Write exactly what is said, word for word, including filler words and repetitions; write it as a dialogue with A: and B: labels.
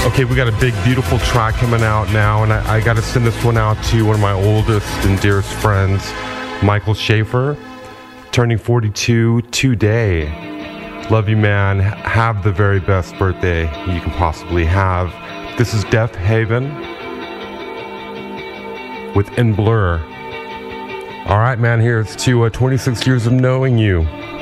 A: Okay, we got a big, beautiful track coming out now, and I, I got to send this one out to one of my oldest and dearest friends, Michael Schaefer, turning forty-two today. Love you, man. Have the very best birthday you can possibly have. This is Death Haven with In Blur. All right, man, here's to uh, twenty-six years of knowing you.